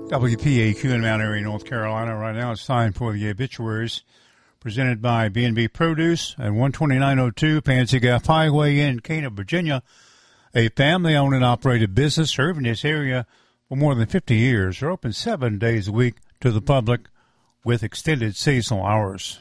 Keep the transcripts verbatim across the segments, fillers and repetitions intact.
W P A Q in Mount Airy, North Carolina. Right now it's time for the obituaries presented by B and B Produce at one twenty-nine oh two Pansy Gap Highway in Cana, Virginia. A family-owned and operated business serving this area for more than fifty years. They're open seven days a week to the public with extended seasonal hours.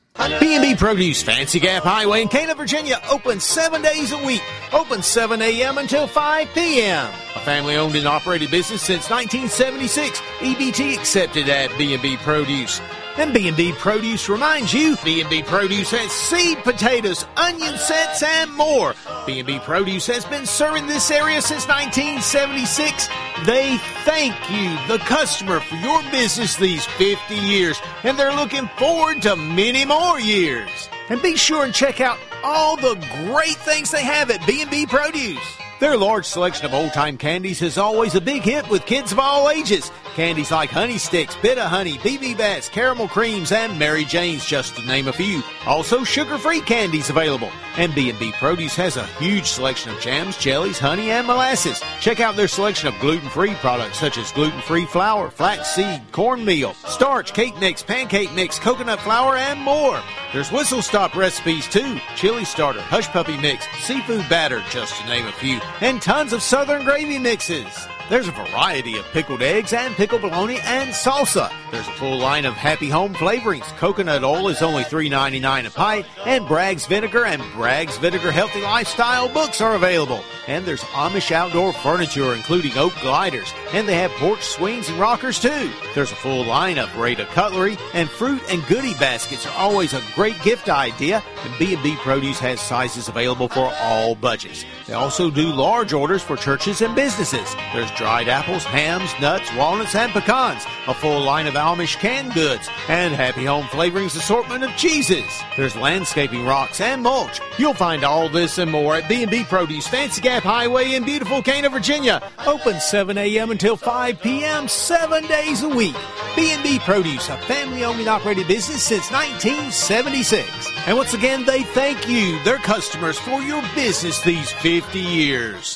B and B Produce, Fancy Gap Highway in Cana, Virginia, open seven days a week. Open seven a.m. until five p.m. A family-owned and operated business since nineteen seventy-six. E B T accepted at B and B Produce. And B and B Produce reminds you, B and B Produce has seed potatoes, onion sets, and more. B and B Produce has been serving this area since nineteen seventy-six. They thank you, the customer, for your business these fifty years, and they're looking forward to many more years. And be sure and check out all the great things they have at B and B Produce. Their large selection of old-time candies is always a big hit with kids of all ages. Candies like Honey Sticks, Bit-O-Honey, B B Bats, Caramel Creams, and Mary Jane's, just to name a few. Also, sugar-free candies available. And B and B Produce has a huge selection of jams, jellies, honey, and molasses. Check out their selection of gluten-free products such as gluten-free flour, flaxseed, cornmeal, starch, cake mix, pancake mix, coconut flour, and more. There's whistle-stop recipes, too. Chili starter, hush puppy mix, seafood batter, just to name a few. And tons of southern gravy mixes. There's a variety of pickled eggs and pickled bologna and salsa. There's a full line of Happy Home flavorings. Coconut oil is only three ninety-nine a pint, and Bragg's Vinegar and Bragg's Vinegar Healthy Lifestyle books are available. And there's Amish outdoor furniture, including oak gliders, and they have porch swings and rockers, too. There's a full line of Breda cutlery, and fruit and goodie baskets are always a great gift idea, and B and B Produce has sizes available for all budgets. They also do large orders for churches and businesses. There's dried apples, hams, nuts, walnuts, and pecans, a full line of Amish canned goods, and Happy Home Flavorings assortment of cheeses. There's landscaping rocks and mulch. You'll find all this and more at B and B Produce, Fancy Gap Highway in beautiful Cana, Virginia. Open seven a.m. until five p.m., seven days a week. B and B Produce, a family-owned and operated business since nineteen seventy-six. And once again, they thank you, their customers, for your business these fifty years.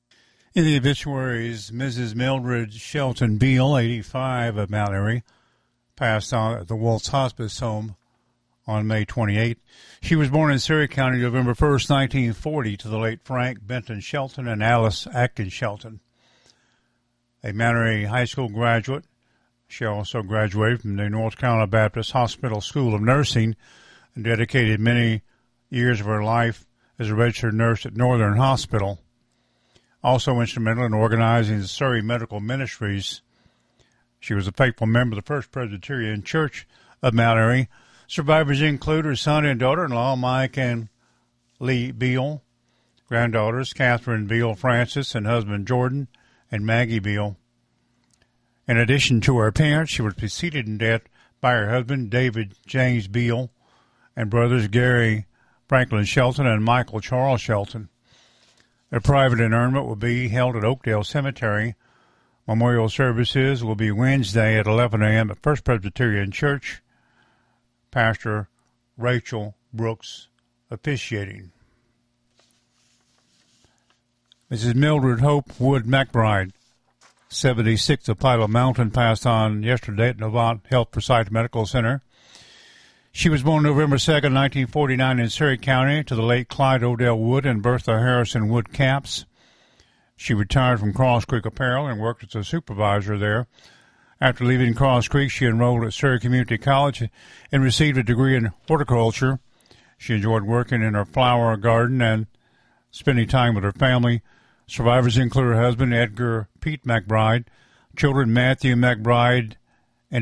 In the obituaries, Missus Mildred Shelton Beal, eighty-five, of Mount Airy, passed on at the Waltz Hospice Home on May twenty-eighth. She was born in Surry County November first, nineteen forty, to the late Frank Benton Shelton and Alice Atkins Shelton. A Mount Airy High School graduate, she also graduated from the North Carolina Baptist Hospital School of Nursing and dedicated many years of her life as a registered nurse at Northern Hospital. Also instrumental in organizing the Surry Medical Ministries. She was a faithful member of the First Presbyterian Church of Mount Airy. Survivors include her son and daughter-in-law, Mike and Lee Beal, granddaughters, Catherine Beal Francis, and husband Jordan and Maggie Beal. In addition to her parents, she was preceded in death by her husband, David James Beal, and brothers Gary Franklin Shelton and Michael Charles Shelton. Their private interment will be held at Oakdale Cemetery. Memorial services will be Wednesday at eleven a.m. at First Presbyterian Church. Pastor Rachel Brooks officiating. Missus Mildred Hope Wood McBride, seventy-six, of Pilot Mountain, passed on yesterday at Novant Health Forsyth Medical Center. She was born November second, nineteen forty-nine, in Surry County to the late Clyde Odell Wood and Bertha Harrison Wood Camps. She retired from Cross Creek Apparel and worked as a supervisor there. After leaving Cross Creek, she enrolled at Surry Community College and received a degree in horticulture. She enjoyed working in her flower garden and spending time with her family. Survivors include her husband, Edgar Pete McBride, children Matthew McBride